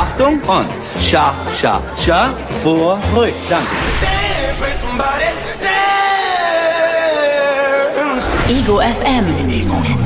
Achtung und Schach, Schach, Schach, vor, ruhig. Danke. Ego FM.